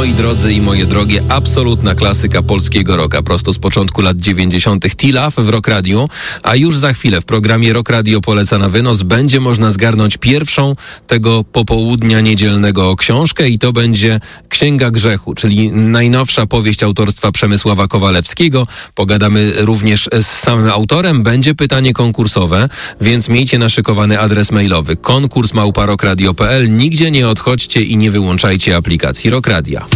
moi drodzy i moje drogie, absolutna klasyka polskiego rocka, prosto z początku lat 90. T-Love w Rock Radio, a już za chwilę w programie Rock Radio Poleca na wynos będzie można zgarnąć pierwszą tego popołudnia niedzielnego książkę i to będzie Księga Grzechu, czyli najnowsza powieść autorstwa Przemysława Kowalewskiego. Pogadamy również z samym autorem, będzie pytanie konkursowe, więc miejcie naszykowany adres mailowy konkurs@rockradio.pl. Nigdzie nie odchodźcie i nie wyłączajcie aplikacji Rock Radia.